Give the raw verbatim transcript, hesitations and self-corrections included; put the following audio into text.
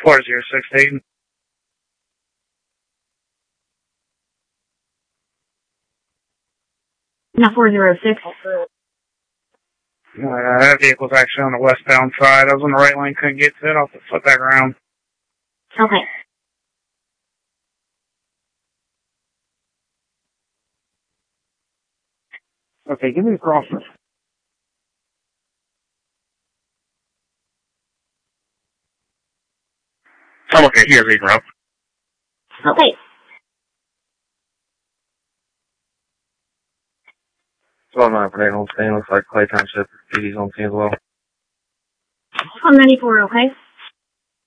four zero six eight. Now four zero six. Uh, that vehicle's actually on the westbound side. I was on the right lane, couldn't get to it. I'll have to flip back around. Okay. Okay, give me the crosser. I'm okay, here's the route. Okay. twelve nine for Daniel Spain. Looks like Clay Township. P D's on scene as well. one ninety-four, okay?